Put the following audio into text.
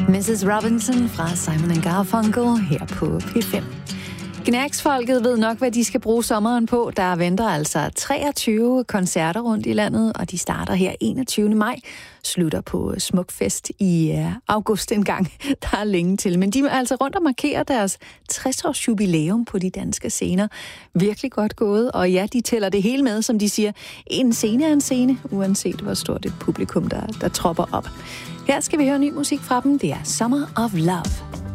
Mrs. Robinson fra Simon & Garfunkel her på P5. Knærksfolket ved nok, hvad de skal bruge sommeren på. Der venter altså 23 koncerter rundt i landet, og de starter her 21. maj. Slutter på Smukfest i august en gang. Der er længe til. Men de er altså rundt og markerer deres 60-års jubilæum på de danske scener. Virkelig godt gået. Og ja, de tæller det hele med, som de siger. En scene er en scene, uanset hvor stort et publikum, der tropper op. Her skal vi høre ny musik fra dem. Det er Summer of Love.